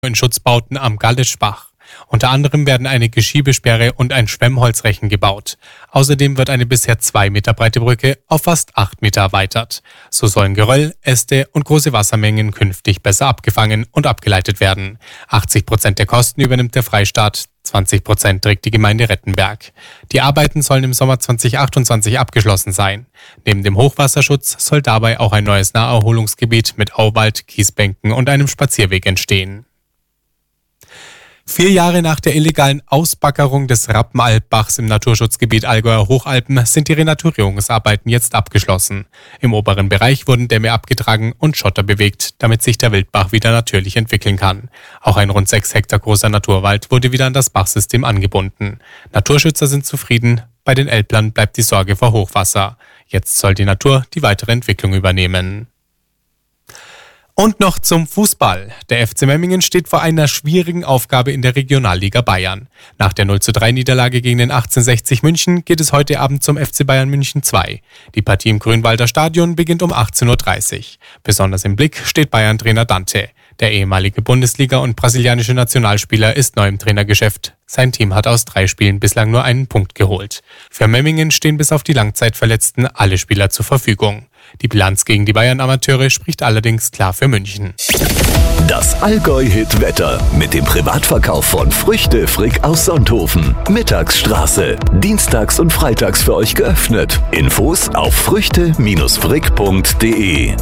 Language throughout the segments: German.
in Schutzbauten am Gallischbach. Unter anderem werden eine Geschiebesperre und ein Schwemmholzrechen gebaut. Außerdem wird eine bisher 2 Meter breite Brücke auf fast 8 Meter erweitert. So sollen Geröll, Äste und große Wassermengen künftig besser abgefangen und abgeleitet werden. 80% der Kosten übernimmt der Freistaat, 20% trägt die Gemeinde Rettenberg. Die Arbeiten sollen im Sommer 2028 abgeschlossen sein. Neben dem Hochwasserschutz soll dabei auch ein neues Naherholungsgebiet mit Auwald, Kiesbänken und einem Spazierweg entstehen. 4 Jahre nach der illegalen Ausbaggerung des Rappenalpbachs im Naturschutzgebiet Allgäuer Hochalpen sind die Renaturierungsarbeiten jetzt abgeschlossen. Im oberen Bereich wurden Dämme abgetragen und Schotter bewegt, damit sich der Wildbach wieder natürlich entwickeln kann. Auch ein rund 6 Hektar großer Naturwald wurde wieder an das Bachsystem angebunden. Naturschützer sind zufrieden, bei den Elblern bleibt die Sorge vor Hochwasser. Jetzt soll die Natur die weitere Entwicklung übernehmen. Und noch zum Fußball. Der FC Memmingen steht vor einer schwierigen Aufgabe in der Regionalliga Bayern. Nach der 0:3 Niederlage gegen den 1860 München geht es heute Abend zum FC Bayern München 2. Die Partie im Grünwalder Stadion beginnt um 18:30 Uhr. Besonders im Blick steht Bayern-Trainer Dante. Der ehemalige Bundesliga- und brasilianische Nationalspieler ist neu im Trainergeschäft. Sein Team hat aus 3 Spielen bislang nur einen Punkt geholt. Für Memmingen stehen bis auf die Langzeitverletzten alle Spieler zur Verfügung. Die Bilanz gegen die Bayern-Amateure spricht allerdings klar für München. Das Allgäu-Hit-Wetter mit dem Privatverkauf von Früchte Frick aus Sonthofen. Mittagsstraße. Dienstags und freitags für euch geöffnet. Infos auf früchte-frick.de.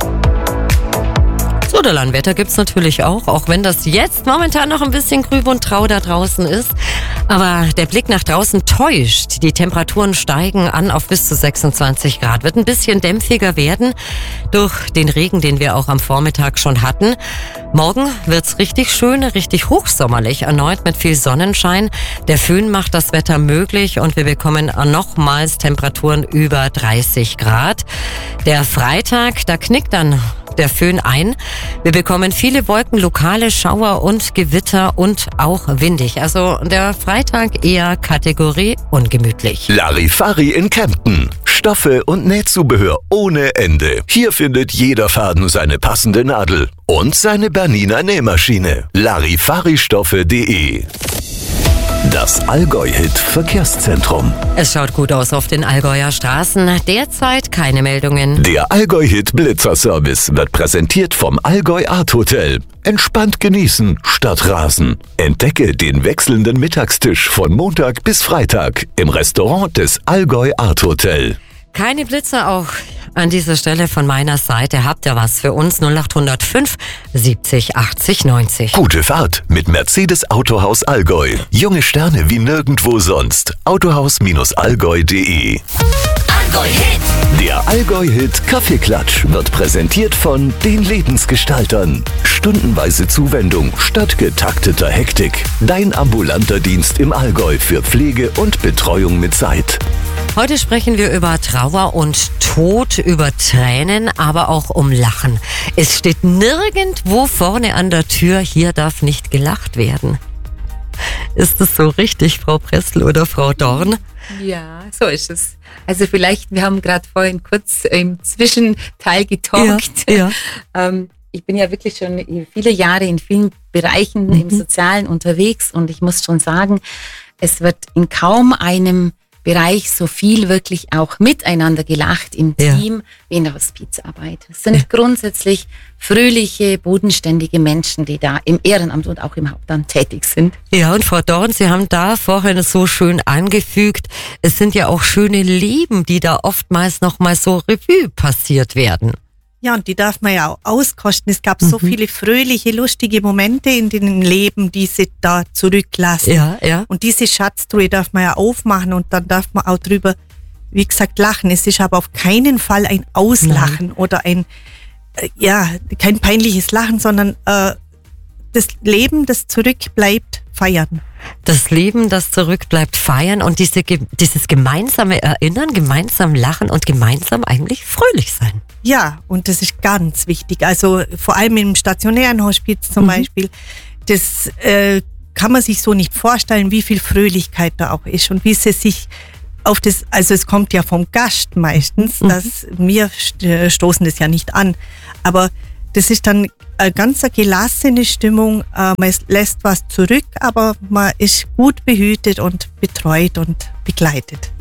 So, der Landwetter gibt's natürlich auch wenn das jetzt momentan noch ein bisschen grüb und trau da draußen ist. Aber der Blick nach draußen täuscht. Die Temperaturen steigen an auf bis zu 26 Grad. Wird ein bisschen dämpfiger werden durch den Regen, den wir auch am Vormittag schon hatten. Morgen wird's richtig schön, richtig hochsommerlich, erneut mit viel Sonnenschein. Der Föhn macht das Wetter möglich und wir bekommen nochmals Temperaturen über 30 Grad. Der Freitag, da knickt dann der Föhn ein. Wir bekommen viele Wolken, lokale Schauer und Gewitter und auch windig. Also der Freitag eher Kategorie ungemütlich. Larifari in Kempten. Stoffe und Nähzubehör ohne Ende. Hier findet jeder Faden seine passende Nadel und seine Bernina Nähmaschine. Larifaristoffe.de. Das Allgäu-Hit-Verkehrszentrum. Es schaut gut aus auf den Allgäuer Straßen. Derzeit keine Meldungen. Der Allgäu-Hit-Blitzer-Service wird präsentiert vom Allgäu Art Hotel. Entspannt genießen statt rasen. Entdecke den wechselnden Mittagstisch von Montag bis Freitag im Restaurant des Allgäu Art Hotel. Keine Blitzer auch an dieser Stelle von meiner Seite. Habt ihr was für uns? 0805 70 80 90. Gute Fahrt mit Mercedes Autohaus Allgäu. Junge Sterne wie nirgendwo sonst. Autohaus-allgäu.de. Allgäu-Hit. Der Allgäu-Hit Kaffeeklatsch wird präsentiert von den Lebensgestaltern. Stundenweise Zuwendung statt getakteter Hektik. Dein ambulanter Dienst im Allgäu für Pflege und Betreuung mit Zeit. Heute sprechen wir über Trauer und Tod, über Tränen, aber auch um Lachen. Es steht nirgendwo vorne an der Tür, hier darf nicht gelacht werden. Ist das so richtig, Frau Pressl oder Frau Dorn? Ja, so ist es. Also vielleicht, wir haben gerade vorhin kurz im Zwischenteil getalkt. Ja. Ich bin ja wirklich schon viele Jahre in vielen Bereichen im Sozialen unterwegs und ich muss schon sagen, es wird in kaum einem Bereich so viel wirklich auch miteinander gelacht im Team wie in der Hospizarbeit. Es sind grundsätzlich fröhliche, bodenständige Menschen, die da im Ehrenamt und auch im Hauptamt tätig sind. Ja, und Frau Dorn, Sie haben da vorhin so schön angefügt, es sind ja auch schöne Leben, die da oftmals nochmal so Revue passiert werden. Ja, und die darf man ja auch auskosten. Es gab so viele fröhliche, lustige Momente in dem Leben, die sie da zurücklassen. Ja, ja. Und diese Schatztruhe darf man ja aufmachen und dann darf man auch drüber, wie gesagt, lachen. Es ist aber auf keinen Fall ein Auslachen oder ein, kein peinliches Lachen, sondern das Leben, das zurückbleibt, feiern. Das Leben, das zurückbleibt, feiern und dieses gemeinsame Erinnern, gemeinsam lachen und gemeinsam eigentlich fröhlich sein. Ja, und das ist ganz wichtig. Also vor allem im stationären Hospiz zum Beispiel, das kann man sich so nicht vorstellen, wie viel Fröhlichkeit da auch ist und wie sie sich auf das, also es kommt ja vom Gast meistens, wir stoßen das ja nicht an, aber das ist dann eine ganz gelassene Stimmung. Man lässt was zurück, aber man ist gut behütet und betreut und begleitet.